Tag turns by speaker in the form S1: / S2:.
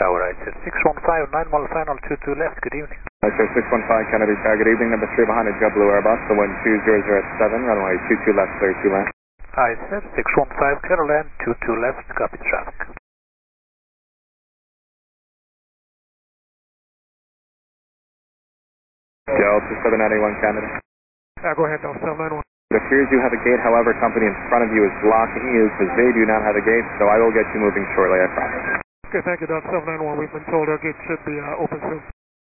S1: Tower, right, sir. 615, 9 mile final, 22 left, good evening.
S2: Right, sir, 615 Kennedy Tower, good evening, number 3 behind a JetBlue Airbus, the 12007, runway 22 left, 32 land.
S1: Hi, sir, 615 clear land, 22 left, copy traffic.
S2: Delta 791 Canada.
S3: Go ahead, Delta 791.
S2: It appears you have a gate, however, company in front of you is blocking you because they do not have a gate, so I will get you moving shortly, I promise.
S3: Okay, thank you, Delta 791. We've been told our gate should be open soon.